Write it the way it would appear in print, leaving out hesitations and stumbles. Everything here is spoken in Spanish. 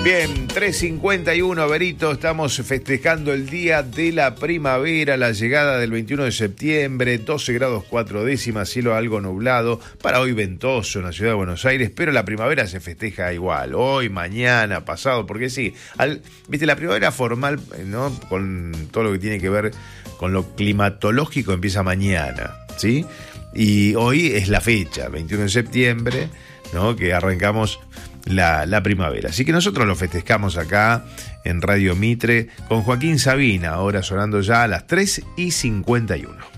Bien, 3:51, Berito, estamos festejando el día de la primavera, la llegada del 21 de septiembre, 12 grados 4 décimas, cielo algo nublado, para hoy ventoso en la ciudad de Buenos Aires, pero la primavera se festeja igual, hoy, mañana, pasado, porque sí, viste, la primavera formal, ¿no? Con todo lo que tiene que ver con lo climatológico empieza mañana, ¿sí? Y hoy es la fecha, 21 de septiembre, ¿no? Que arrancamos la primavera. Así que nosotros lo festejamos acá en Radio Mitre con Joaquín Sabina, ahora sonando ya a las 3:51.